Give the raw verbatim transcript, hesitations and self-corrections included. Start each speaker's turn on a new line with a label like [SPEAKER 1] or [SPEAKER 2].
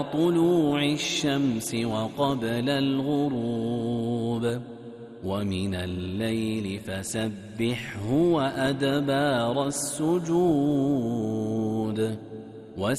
[SPEAKER 1] طلوع الشمس وقبل الغروب ومن الليل فسبحه وأدبار السجود